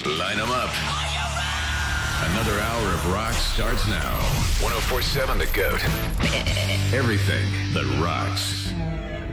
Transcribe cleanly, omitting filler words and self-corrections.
Line them up. Another hour of rock starts now. 104.7 The GOAT. Everything that rocks.